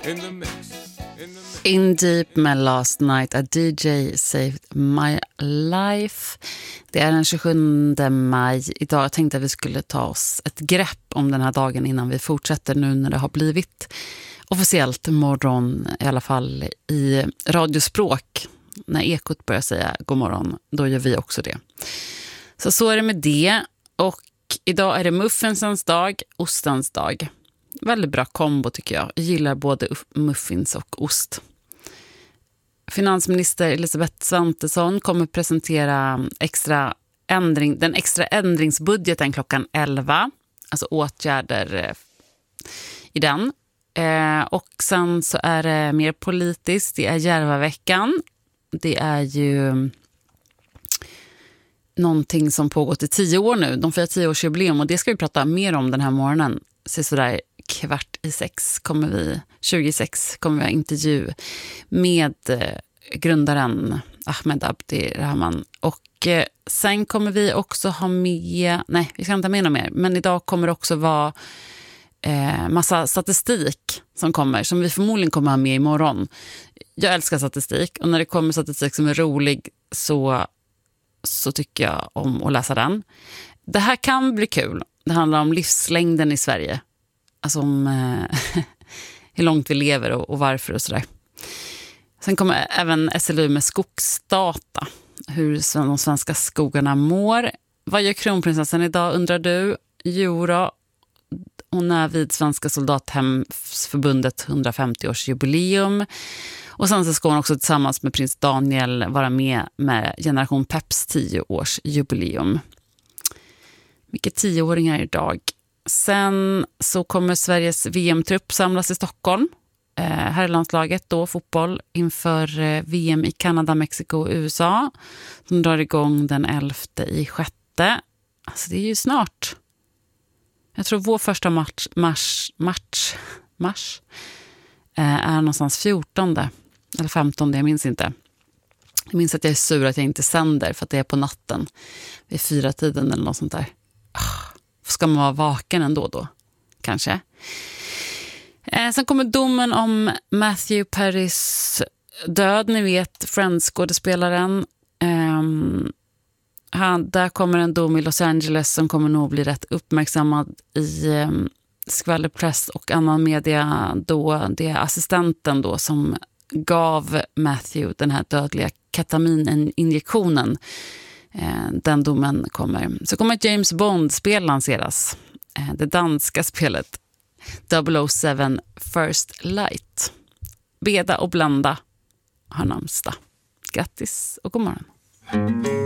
In Deep med Last Night, A DJ Saved My Life. Det är den 27 maj. Idag tänkte jag att vi skulle ta oss ett grepp om den här dagen innan vi fortsätter, nu när det har blivit officiellt morgon, i alla fall i radiospråk. När Ekot börjar säga god morgon, då gör vi också det. Så är det med det. Och idag är det muffinsens dag, ostens dag. Väldigt bra kombo tycker jag. Jag gillar både muffins och ost. Finansminister Elisabeth Svantesson kommer presentera den extra ändringsbudgeten klockan 11. Alltså åtgärder i den. Och sen så är det mer politiskt. Det är Järvaveckan. Det är ju någonting som pågått i 10 år nu. De firar 10-årsjubileum och det ska vi prata mer om den här morgonen. Så sådär 5:15 kommer vi ha intervju med grundaren Ahmed Abdi Rahman. Och sen kommer vi också ha med, nej vi ska inte ha med något mer, men idag kommer det också vara massa statistik som vi förmodligen kommer ha med imorgon. Jag älskar statistik och när det kommer statistik som är rolig så tycker jag om att läsa den. Det här kan bli kul. Det handlar om livslängden i Sverige. Alltså om hur långt vi lever och varför och sådär. Sen kommer även SLU med skogsdata. Hur de svenska skogarna mår. Vad gör kronprinsessan idag undrar du? Jo då, hon är vid Svenska soldathemsförbundet 150-årsjubileum. Och sen så ska hon också tillsammans med prins Daniel vara med Generation Peps 10-årsjubileum. Mycket 10-åringar idag. Sen så kommer Sveriges VM-trupp samlas i Stockholm. Herrlandslaget då, fotboll, inför VM i Kanada, Mexiko och USA. Som drar igång den 11/6. Alltså det är ju snart. Jag tror vår första match är någonstans 14 eller 15, jag minns inte. Jag minns att jag är sur att jag inte sänder för att det är på natten vid 4-tiden eller något sånt där. Ska man vara vaken ändå då? Kanske. Sen kommer domen om Matthew Perrys död. Ni vet, Friends-skådespelaren. Där kommer en dom i Los Angeles som kommer nog bli rätt uppmärksammad i skvallerpress och annan media. Då det är assistenten då som gav Matthew den här dödliga ketamininjektionen. Den domen kommer. Så kommer ett James Bond-spel lanseras. Det danska spelet 007 First Light. Beda och blanda har namnsdag. Grattis och god morgon.